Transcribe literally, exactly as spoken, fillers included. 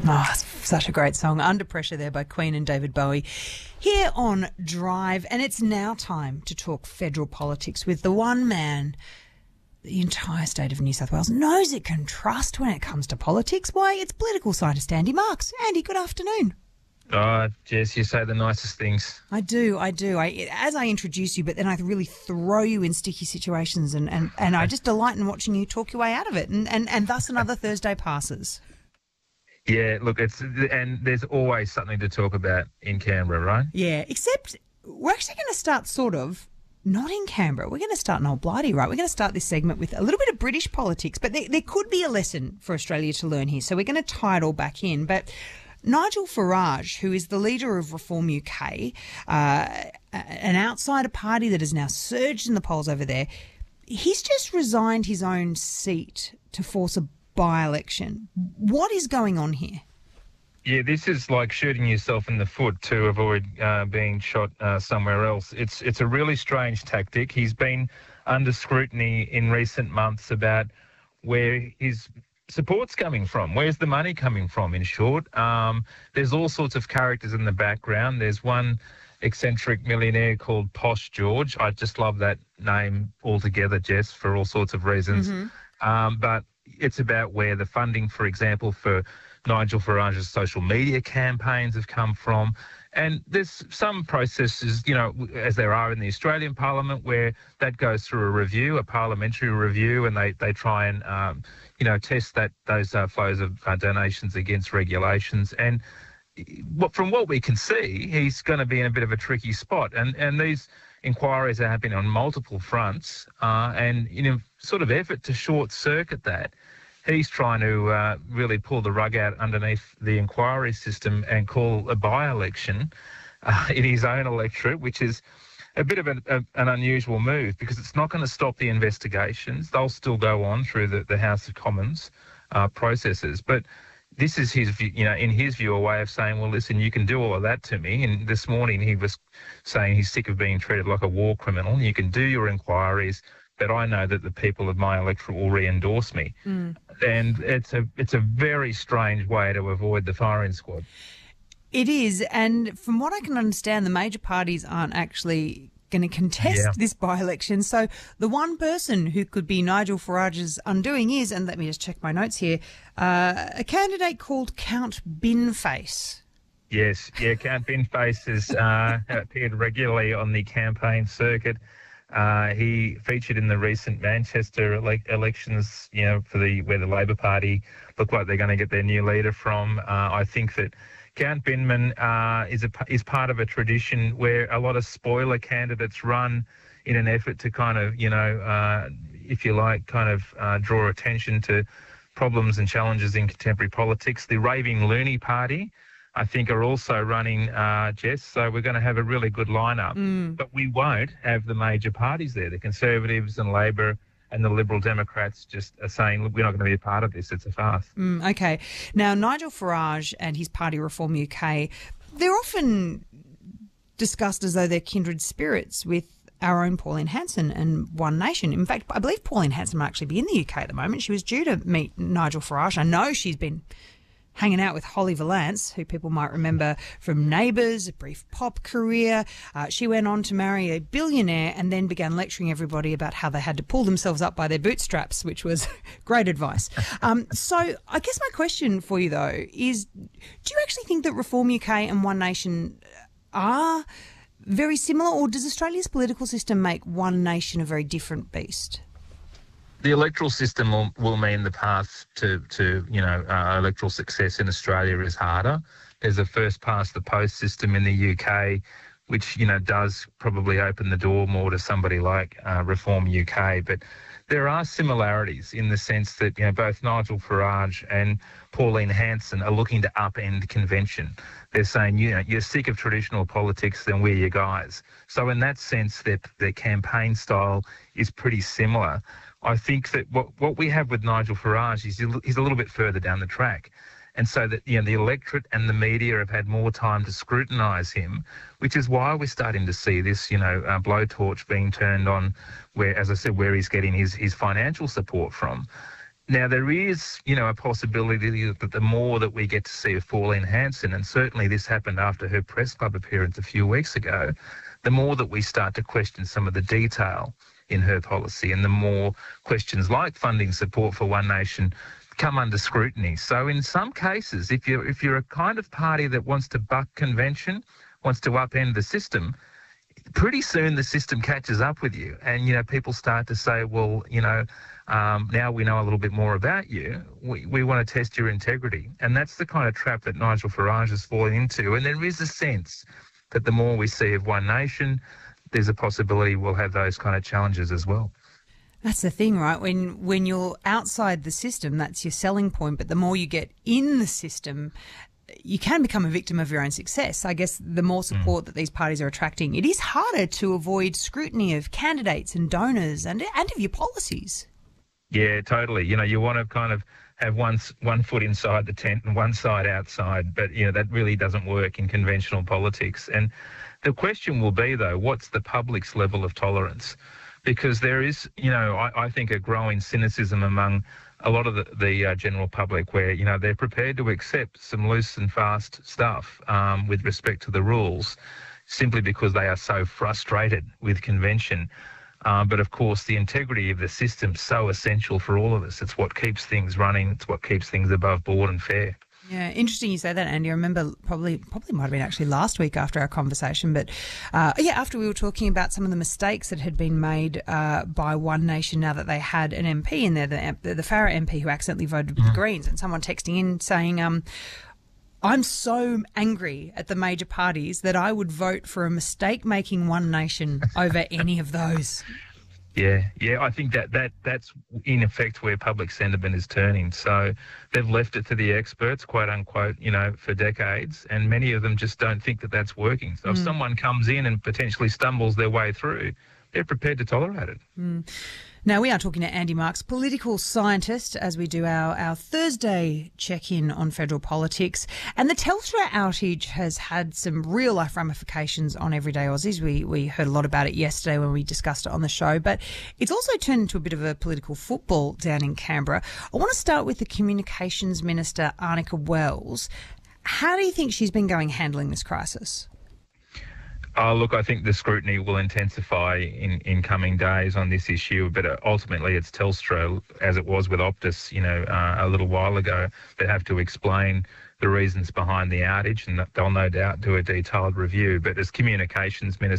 Oh, it's such a great song. Under Pressure there by Queen and David Bowie. Here on Drive, and it's now time to talk federal politics with the one man the entire state of New South Wales knows it can trust when it comes to politics. Why, it's political scientist Andy Marks. Andy, good afternoon. Oh, Jess, you say the nicest things. I do, I do. I, as I introduce you, but then I really throw you in sticky situations, and, and, and I just delight in watching you talk your way out of it, and, and, and thus another Thursday passes. Yeah, look, it's and there's always something to talk about in Canberra, right? Yeah, except we're actually going to start sort of not in Canberra. We're going to start in Old Blighty, right? We're going to start this segment with a little bit of British politics, but there, there could be a lesson for Australia to learn here. So we're going to tie it all back in. But Nigel Farage, who is the leader of Reform U K, uh, an outsider party that has now surged in the polls over there, he's just resigned his own seat to force a by-election. What is going on here? Yeah, this is like shooting yourself in the foot to avoid uh, being shot uh, somewhere else. It's it's a really strange tactic. He's been under scrutiny in recent months about where his support's coming from. Where's the money coming from, in short? Um, there's all sorts of characters in the background. There's one eccentric millionaire called Posh George. I just love that name altogether, Jess, for all sorts of reasons. Mm-hmm. Um, but it's about where the funding, for example, for Nigel Farage's social media campaigns have come from. And there's some processes, you know, as there are in the Australian Parliament, where that goes through a review, a parliamentary review, and they, they try and, um, you know, test that those uh, flows of uh, donations against regulations. And from what we can see, he's going to be in a bit of a tricky spot. And, and these inquiries are happening on multiple fronts, uh, and in a sort of effort to short-circuit that, he's trying to uh, really pull the rug out underneath the inquiry system and call a by-election uh, in his own electorate, which is a bit of an, a, an unusual move because it's not going to stop the investigations. They'll still go on through the, the House of Commons uh, processes. But this is his, you know, in his view, a way of saying, well, listen, you can do all of that to me. And this morning he was saying he's sick of being treated like a war criminal. You can do your inquiries, but I know that the people of my electorate will re-endorse me. Mm. And it's a it's a very strange way to avoid the firing squad. It is, and from what I can understand, the major parties aren't actually going to contest yeah. this by-election. So the one person who could be Nigel Farage's undoing is, and let me just check my notes here, uh, a candidate called Count Binface. Yes, yeah, Count Binface has uh, appeared regularly on the campaign circuit. Uh, he featured in the recent Manchester ele- elections, you know, for the where the Labor Party look like they're going to get their new leader from. Uh, I think that Count Binman uh, is a, is part of a tradition where a lot of spoiler candidates run in an effort to kind of, you know, uh, if you like, kind of uh, draw attention to problems and challenges in contemporary politics. The Raving Loony Party, I think, are also running, uh, Jess, so we're going to have a really good lineup. Mm. But we won't have the major parties there. The Conservatives and Labor and the Liberal Democrats just are saying, look, we're not going to be a part of this. It's a farce. Mm, okay. Now, Nigel Farage and his party Reform U K, they're often discussed as though they're kindred spirits with our own Pauline Hanson and One Nation. In fact, I believe Pauline Hanson might actually be in the U K at the moment. She was due to meet Nigel Farage. I know she's been hanging out with Holly Valance, who people might remember from Neighbours, a brief pop career. Uh, she went on to marry a billionaire and then began lecturing everybody about how they had to pull themselves up by their bootstraps, which was great advice. Um, so I guess my question for you, though, is do you actually think that Reform U K and One Nation are very similar, or does Australia's political system make One Nation a very different beast? The electoral system will, will mean the path to, to you know, uh, electoral success in Australia is harder. There's a first-past-the-post system in the U K, which, you know, does probably open the door more to somebody like uh, Reform U K. But there are similarities in the sense that, you know, both Nigel Farage and Pauline Hanson are looking to upend convention. They're saying, you know, you're sick of traditional politics, then we're your guys. So in that sense, their, their campaign style is pretty similar. I think that what, what we have with Nigel Farage is he's a little bit further down the track. And so that, you know, the electorate and the media have had more time to scrutinise him, which is why we're starting to see this, you know, uh, blowtorch being turned on where, as I said, where he's getting his, his financial support from. Now, there is, you know, a possibility that the more that we get to see of Pauline Hanson, and certainly this happened after her press club appearance a few weeks ago, the more that we start to question some of the detail in her policy, and the more questions like funding support for One Nation come under scrutiny. So in some cases, if you're, if you're a kind of party that wants to buck convention, wants to upend the system, pretty soon the system catches up with you, and, you know, people start to say, well, you know, um, now we know a little bit more about you. We, we want to test your integrity. And that's the kind of trap that Nigel Farage has fallen into. And there is a sense that the more we see of One Nation, there's a possibility we'll have those kind of challenges as well. That's the thing, right? When when you're outside the system, that's your selling point. But the more you get in the system, you can become a victim of your own success. I guess the more support mm. that these parties are attracting, it is harder to avoid scrutiny of candidates and donors and and of your policies. Yeah, totally. You know, you want to kind of have one one foot inside the tent and one side outside, but, you know, that really doesn't work in conventional politics. And the question will be, though, what's the public's level of tolerance? Because there is, you know, I, I think a growing cynicism among a lot of the, the uh, general public where, you know, they're prepared to accept some loose and fast stuff um, with respect to the rules simply because they are so frustrated with convention. Um, but, of course, the integrity of the system is so essential for all of us. It's what keeps things running. It's what keeps things above board and fair. Yeah, interesting you say that, Andy. I remember probably probably might have been actually last week after our conversation, but uh, yeah, after we were talking about some of the mistakes that had been made uh, by One Nation now that they had an M P in there, the, the, the Farah M P who accidentally voted with the Greens, and someone texting in saying, um, I'm so angry at the major parties that I would vote for a mistake-making One Nation over any of those. Yeah, yeah, I think that, that that's in effect where public sentiment is turning. So they've left it to the experts, quote unquote, you know, for decades, and many of them just don't think that that's working. So mm. if someone comes in and potentially stumbles their way through, they're prepared to tolerate it. Mm. Now, we are talking to Andy Marks, political scientist, as we do our, our Thursday check-in on federal politics. And the Telstra outage has had some real-life ramifications on everyday Aussies. We, we heard a lot about it yesterday when we discussed it on the show. But it's also turned into a bit of a political football down in Canberra. I want to start with the Communications Minister, Arnica Wells. How do you think she's been going handling this crisis? Oh, look, I think the scrutiny will intensify in, in coming days on this issue, but ultimately it's Telstra, as it was with Optus, you know, uh, a little while ago, that have to explain the reasons behind the outage, and they'll no doubt do a detailed review. But as Communications Minister,